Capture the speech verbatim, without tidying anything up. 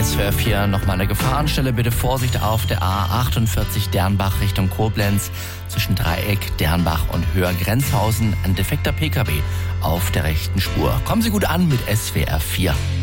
S W R vier nochmal eine Gefahrenstelle. Bitte Vorsicht auf der A achtundvierzig Dernbach Richtung Koblenz. Zwischen Dreieck, Dernbach und Höher-Grenzhausen ein defekter P K W auf der rechten Spur. Kommen Sie gut an mit S W R vier.